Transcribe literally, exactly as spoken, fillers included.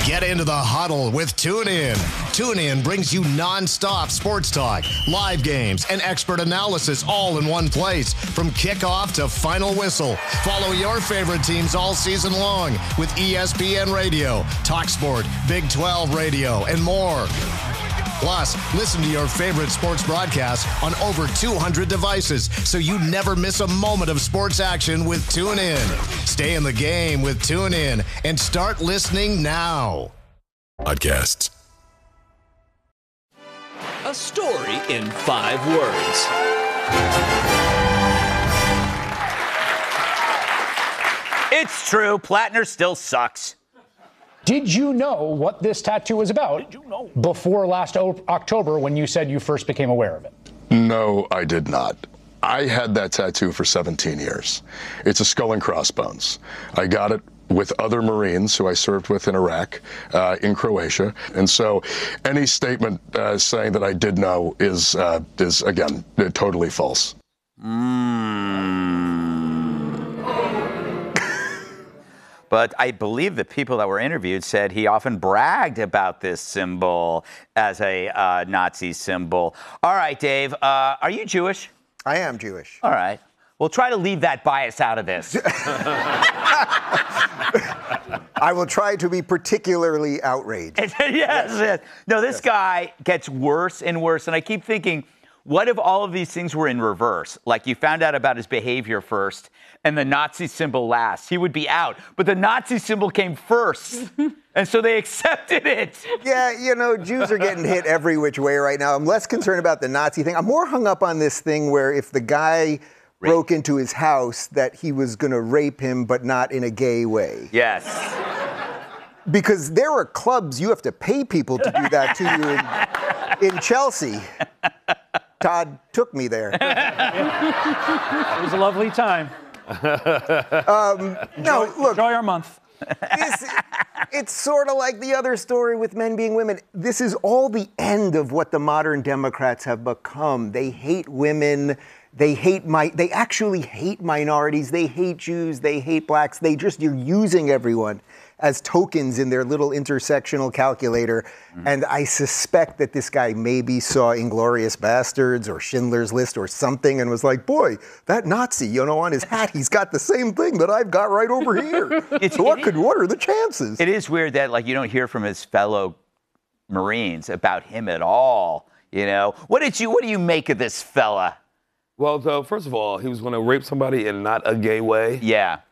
Get into the huddle with TuneIn. TuneIn brings you nonstop sports talk, live games, and expert analysis all in one place. From kickoff to final whistle, follow your favorite teams all season long with E S P N Radio, TalkSport, Big twelve Radio, and more. Plus, listen to your favorite sports broadcasts on over two hundred devices so you never miss a moment of sports action with TuneIn. Stay in the game with TuneIn and start listening now. Podcasts. A story in five words. It's true. Plattner still sucks. Did you know what this tattoo was about Did you know? before last o- October when you said you first became aware of it? No, I did not. I had that tattoo for seventeen years. It's a skull and crossbones. I got it with other Marines who I served with in Iraq, uh, in Croatia. And so any statement uh, saying that I did know is, uh, is again, totally false. Mm. But I believe the people that were interviewed said he often bragged about this symbol as a uh, Nazi symbol. All right, Dave, uh, are you Jewish? I am Jewish. All right. Well, try to leave that bias out of this. I will try to be particularly outraged. yes, yes, yes. No, this yes. guy gets worse and worse. And I keep thinking, what if all of these things were in reverse? Like you found out about his behavior first and the Nazi symbol last. He would be out. But the Nazi symbol came first. And so they accepted it. Yeah, you know, Jews are getting hit every which way right now. I'm less concerned about the Nazi thing. I'm more hung up on this thing where if the guy rape. broke into his house, that he was going to rape him, but not in a gay way. Yes. Because there are clubs you have to pay people to do that to you in, in Chelsea. Todd took me there. It was a lovely time. um, no, enjoy, look. Enjoy our month. This, it's sort of like the other story with men being women. This is all the end of what the modern Democrats have become. They hate women. They hate my. They actually hate minorities. They hate Jews. They hate blacks. They just, you're using everyone as tokens in their little intersectional calculator. Mm. And I suspect that this guy maybe saw Inglourious Bastards or Schindler's List or something and was like, boy, that Nazi, you know, on his hat, he's got the same thing that I've got right over here. It's, so what could, what are the chances? It is weird that, like, you don't hear from his fellow Marines about him at all, you know? What did you, what do you make of this fella? Well, so first of all, he was going to rape somebody in not a gay way. Yeah.